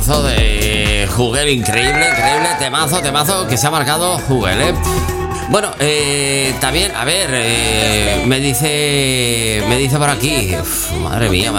De Jugel, increíble temazo que se ha marcado Jugel, ¿eh? Bueno, también, a ver, me dice por aquí, madre mía.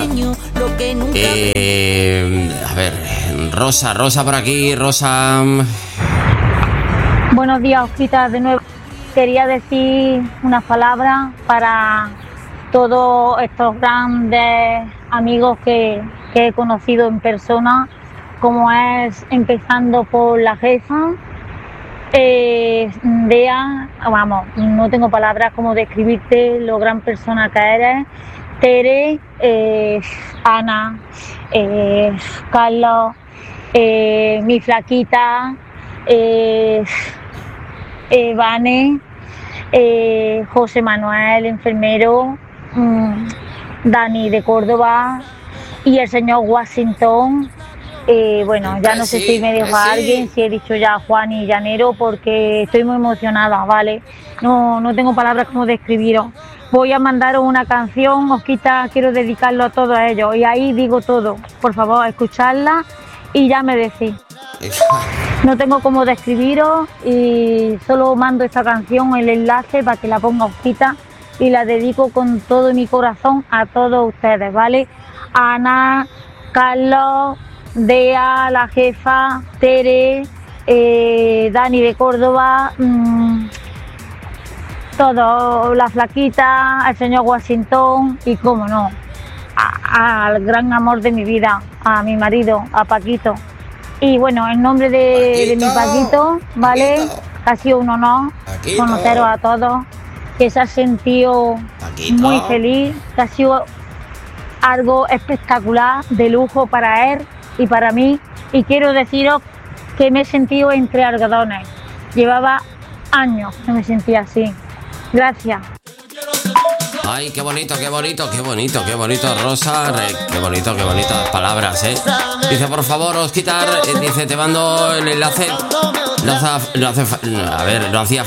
A ver, Rosa por aquí, Rosa. Buenos días, Osquita, de nuevo. Quería decir unas palabras para todos estos grandes amigos que he conocido en persona, como es empezando por la jefa, Bea, vamos, no tengo palabras como describirte lo gran persona que eres, Tere, Ana, Carlos, mi flaquita, Vane, José Manuel, enfermero, Dani de Córdoba y el señor Washington. Bueno, ya no sé si me dejo a alguien, si he dicho ya Juan y Llanero, porque estoy muy emocionada, ¿vale? No tengo palabras como describiros. Voy a mandaros una canción, Osquita, quiero dedicarlo a todos ellos, y ahí digo todo. Por favor, escuchadla y ya me decís. No tengo cómo describiros y solo mando esta canción, el enlace, para que la ponga Osquita, y la dedico con todo mi corazón a todos ustedes, ¿vale? Ana, Carlos, Bea, la jefa, Tere, Dani de Córdoba, todo, la flaquita, al señor Washington y, cómo no, al gran amor de mi vida, a mi marido, a Paquito. Y bueno, en nombre de mi Paquito, ¿vale? Paquito. Ha sido un honor conoceros a todos, que se ha sentido muy feliz, que ha sido algo espectacular, de lujo para él y para mí, y quiero deciros que me he sentido entre algodones. Llevaba años que me sentía así. Gracias. Ay, qué bonito, Rosa, qué bonitas palabras, ¿eh? Dice, por favor, Osquitar, dice, te mando el enlace. No hacía